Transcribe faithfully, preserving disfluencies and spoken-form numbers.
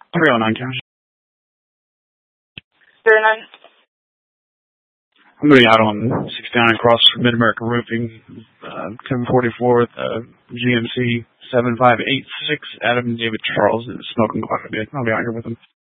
three oh nine County. three oh nine. I'm going to be out on sixty-nine across Mid-America Roofing, uh, ten forty-four with uh, G M C seven five eight six. Adam David Charles is smoking quite a bit. I'll be out here with him.